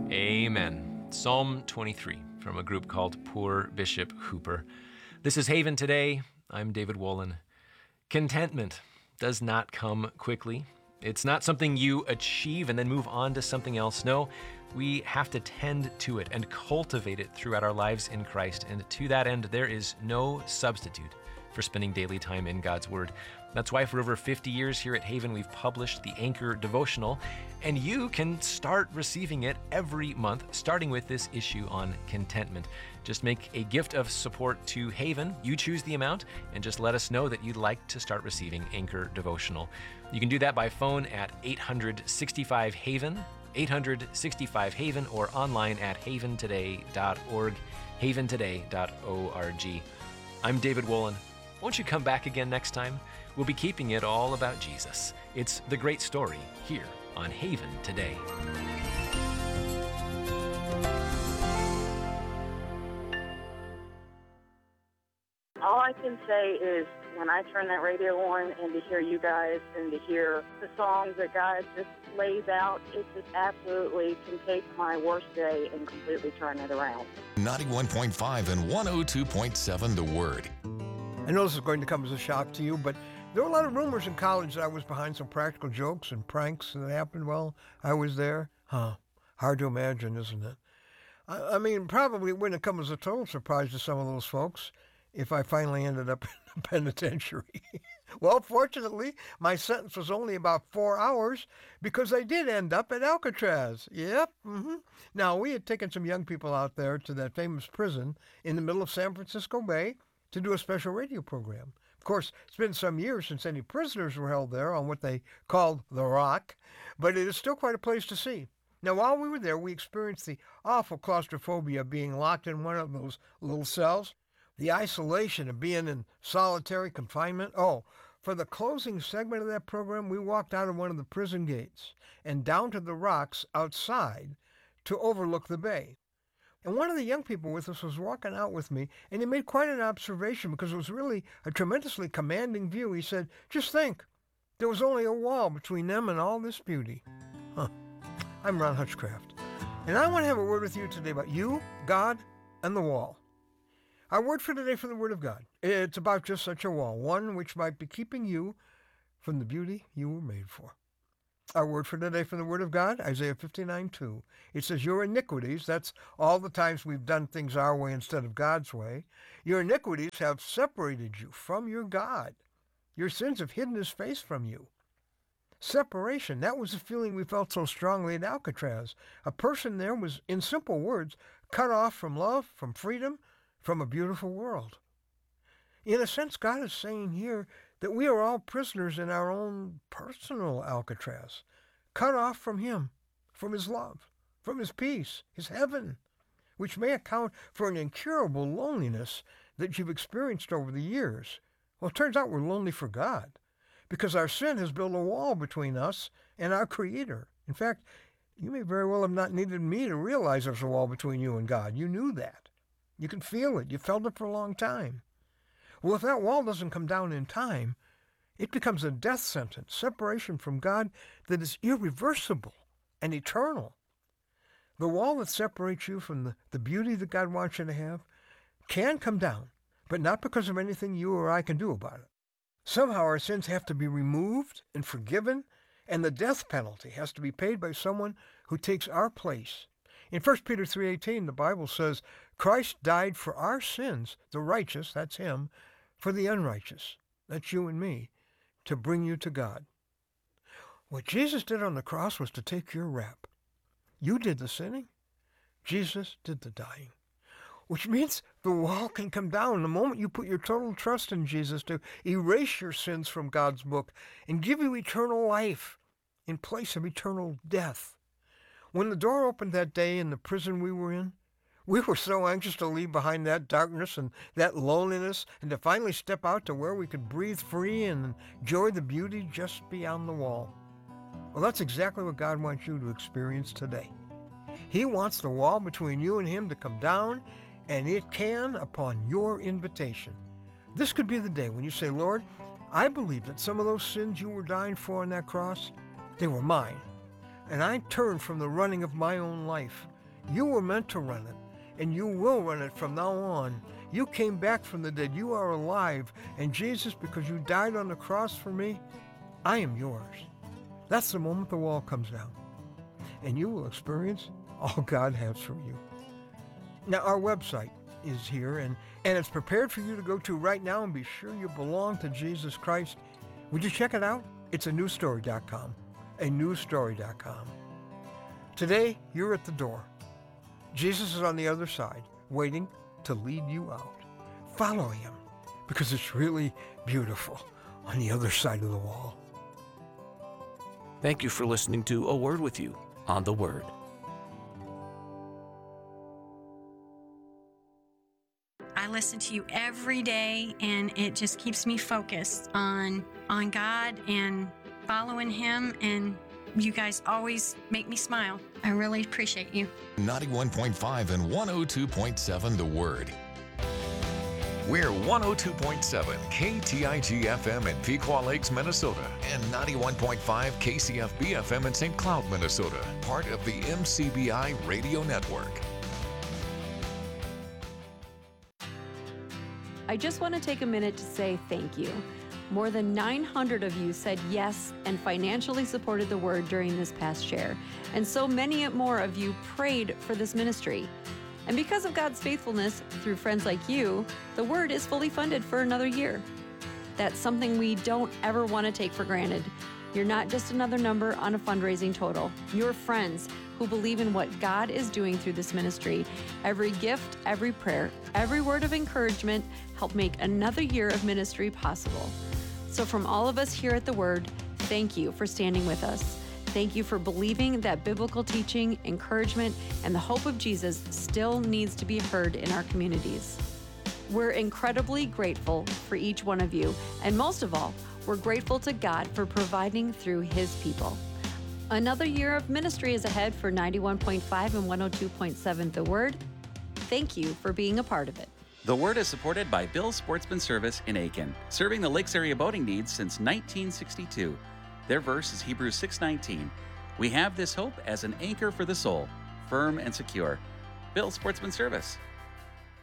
Amen. Psalm 23 from a group called Poor Bishop Hooper. This is Haven Today. I'm David Wolin. Contentment does not come quickly. It's not something you achieve and then move on to something else. No, we have to tend to it and cultivate it throughout our lives in Christ. And to that end, there is no substitute for spending daily time in God's Word. That's why for over 50 years here at Haven, we've published the Anchor Devotional, and you can start receiving it every month, starting with this issue on contentment. Just make a gift of support to Haven. You choose the amount, and just let us know that you'd like to start receiving Anchor Devotional. You can do that by phone at 865-HAVEN, 865-HAVEN, or online at haventoday.org, haventoday.org. I'm David Wolin. Won't you come back again next time? We'll be keeping it all about Jesus. It's the great story here on Haven Today. All I can say is when I turn that radio on and to hear you guys and to hear the songs that God just lays out, it just absolutely can take my worst day and completely turn it around. 91.5 and 102.7 The Word. I know this is going to come as a shock to you, but there were a lot of rumors in college that I was behind some practical jokes and pranks that happened while I was there. Hard to imagine, isn't it? I mean, probably it wouldn't have come as a total surprise to some of those folks if I finally ended up in the penitentiary. Well, fortunately, my sentence was only about 4 hours because I did end up at Alcatraz. Yep. Now, we had taken some young people out there to that famous prison in the middle of San Francisco Bay to do a special radio program. Of course, it's been some years since any prisoners were held there on what they called the Rock, but it is still quite a place to see. Now, while we were there, we experienced the awful claustrophobia of being locked in one of those little cells, the isolation of being in solitary confinement. Oh, for the closing segment of that program, we walked out of one of the prison gates and down to the rocks outside to overlook the bay. And one of the young people with us was walking out with me, and he made quite an observation because it was really a tremendously commanding view. He said, just think, there was only a wall between them and all this beauty. I'm Ron Hutchcraft, and I want to have a word with you today about you, God, and the wall. Our word for today from the Word of God. It's about just such a wall, one which might be keeping you from the beauty you were made for. Our word for today from the Word of God, Isaiah 59:2. It says, your iniquities, that's all the times we've done things our way instead of God's way, your iniquities have separated you from your God. Your sins have hidden His face from you. Separation, that was the feeling we felt so strongly at Alcatraz. A person there was, in simple words, cut off from love, from freedom, from a beautiful world. In a sense, God is saying here that we are all prisoners in our own personal Alcatraz, cut off from Him, from His love, from His peace, His heaven, which may account for an incurable loneliness that you've experienced over the years. Well, it turns out we're lonely for God because our sin has built a wall between us and our Creator. In fact, you may very well have not needed me to realize there's a wall between you and God. You knew that. You can feel it. You felt it for a long time. Well, if that wall doesn't come down in time, it becomes a death sentence, separation from God that is irreversible and eternal. The wall that separates you from the beauty that God wants you to have can come down, but not because of anything you or I can do about it. Somehow our sins have to be removed and forgiven, and the death penalty has to be paid by someone who takes our place. In 1 Peter 3:18, the Bible says, Christ died for our sins, the righteous, that's Him, for the unrighteous, that's you and me, to bring you to God. What Jesus did on the cross was to take your rap. You did the sinning. Jesus did the dying. Which means the wall can come down the moment you put your total trust in Jesus to erase your sins from God's book and give you eternal life in place of eternal death. When the door opened that day in the prison we were in, we were so anxious to leave behind that darkness and that loneliness and to finally step out to where we could breathe free and enjoy the beauty just beyond the wall. Well, that's exactly what God wants you to experience today. He wants the wall between you and Him to come down, and it can upon your invitation. This could be the day when you say, Lord, I believe that some of those sins you were dying for on that cross, they were mine. And I turn from the running of my own life You were meant to run it, and you will run it from now on. You came back from the dead. You are alive. And Jesus, because you died on the cross for me, I am yours. That's the moment the wall comes down, and you will experience all God has for you. Now, our website is here, and it's prepared for you to go to right now and be sure you belong to Jesus Christ. Would you check it out? It's anewstory.com, anewstory.com. Today, you're at the door. Jesus is on the other side, waiting to lead you out. Follow him, because it's really beautiful on the other side of the wall. Thank you for listening to A Word with You on The Word. I listen to you every day, and it just keeps me focused on God and following him, and you guys always make me smile. I really appreciate you. 91.5 and 102.7 The Word. We're 102.7 KTIG FM in Pequot Lakes, Minnesota, and 91.5 KCFB FM in St. Cloud, Minnesota, part of the MCBI Radio Network. I just want to take a minute to say thank you. More than 900 of you said yes and financially supported the Word during this past share. And so many more of you prayed for this ministry. And because of God's faithfulness through friends like you, the Word is fully funded for another year. That's something we don't ever want to take for granted. You're not just another number on a fundraising total. You're friends who believe in what God is doing through this ministry. Every gift, every prayer, every word of encouragement help make another year of ministry possible. So from all of us here at The Word, thank you for standing with us. Thank you for believing that biblical teaching, encouragement, and the hope of Jesus still needs to be heard in our communities. We're incredibly grateful for each one of you, and most of all, we're grateful to God for providing through his people. Another year of ministry is ahead for 91.5 and 102.7 The Word. Thank you for being a part of it. The Word is supported by Bill's Sportsman Service in Aiken, serving the Lakes area boating needs since 1962. Their verse is Hebrews 6:19. We have this hope as an anchor for the soul, firm and secure. Bill's Sportsman Service.